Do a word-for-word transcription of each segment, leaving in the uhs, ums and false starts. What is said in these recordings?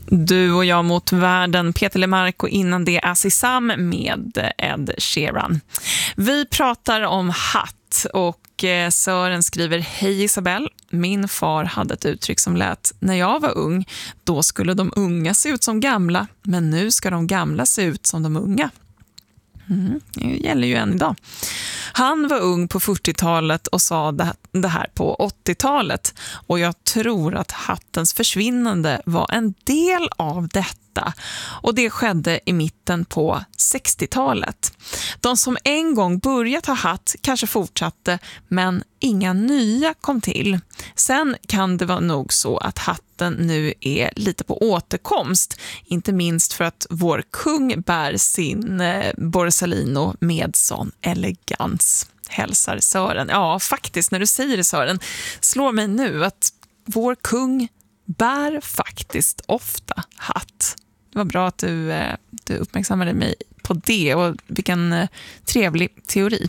Du och jag mot världen, Peter Lemark, och innan det Azizam med Ed Sheeran. Vi pratar om hatt och Sören skriver: Hej Isabel, min far hade ett uttryck som lät: när jag var ung, då skulle de unga se ut som gamla, men nu ska de gamla se ut som de unga. Mm, det gäller ju än idag. Han var ung på fyrtiotalet och sa det här på åttiotalet, och jag tror att hattens försvinnande var en del av detta, och det skedde i mitten på sextiotalet. De som en gång börjat ha hatt kanske fortsatte, men inga nya kom till. Sen kan det vara nog så att hatten nu är lite på återkomst, inte minst för att vår kung bär sin eh, Borsalino med sån elegans. Hälsar Sören. Ja, faktiskt, när du säger det, Sören, slår mig nu att vår kung bär faktiskt ofta hatt. Det var bra att du, eh, du uppmärksammade mig på det, och vilken eh, trevlig teori.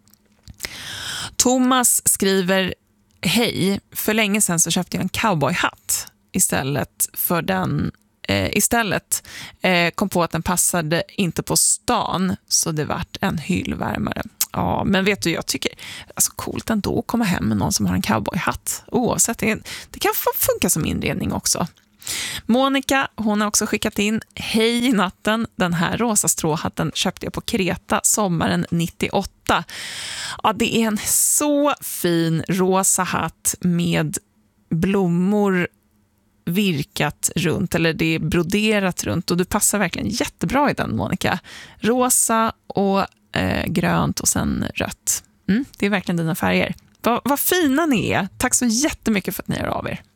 Thomas skriver: Hej, för länge sedan så köpte jag en cowboyhatt istället för den eh, istället eh, kom på att den passade inte på stan, så det vart en hyllvärmare. Ja, men vet du, jag tycker alltså coolt ändå att komma hem med någon som har en cowboyhatt. Oavsett, det, det kan funka som inredning också. Monica, hon har också skickat in: Hej i natten, den här rosa stråhatten köpte jag på Kreta sommaren nittioåtta. Ja, det är en så fin rosa hatt med blommor virkat runt, eller det är broderat runt, och du passar verkligen jättebra i den, Monica. Rosa och eh, grönt och sen rött. Mm, det är verkligen dina färger. Va, vad fina ni är. Tack så jättemycket för att ni är av er.